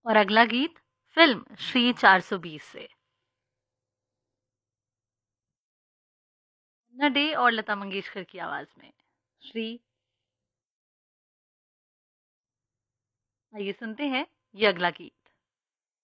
और अगला गीत फिल्म श्री 420 से। मुन्ना डे और लता मंगेशकर की आवाज में श्री। आइए सुनते हैं ये अगला गीत।